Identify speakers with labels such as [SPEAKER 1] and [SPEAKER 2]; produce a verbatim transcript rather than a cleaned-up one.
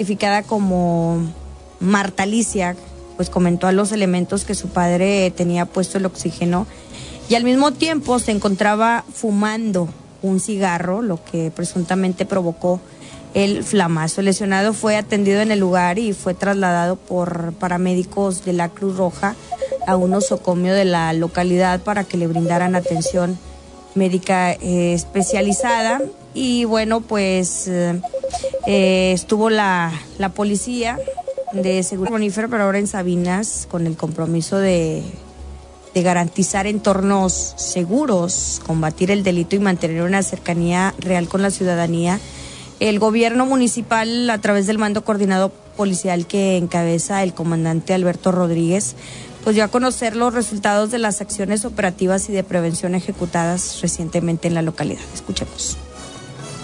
[SPEAKER 1] identificada como Marta Alicia, pues comentó a los elementos que su padre tenía puesto el oxígeno y al mismo tiempo se encontraba fumando un cigarro, lo que presuntamente provocó el flamazo. El lesionado fue atendido en el lugar y fue trasladado por paramédicos de la Cruz Roja a un nosocomio de la localidad para que le brindaran atención médica eh, especializada. Y bueno, pues eh, eh, estuvo la, la policía de seguridad Ronífera, pero ahora en Sabinas, con el compromiso de, de garantizar entornos seguros, combatir el delito y mantener una cercanía real con la ciudadanía. El gobierno municipal, a través del mando coordinado policial que encabeza el comandante Alberto Rodríguez, pues dio a conocer los resultados de las acciones operativas y de prevención ejecutadas recientemente en la localidad. Escuchemos.